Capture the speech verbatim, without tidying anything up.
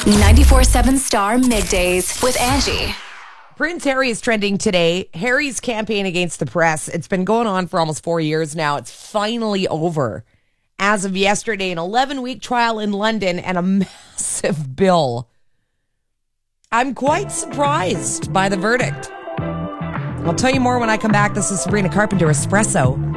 ninety-four seven Star Middays with Angie. Prince Harry is trending today. Harry's campaign against the press, it's been going on for almost four years now. It's finally over. As of yesterday, an eleven-week trial in London and a massive bill. I'm quite surprised by the verdict. I'll tell you more when I come back. This is Sabrina Carpenter, Espresso.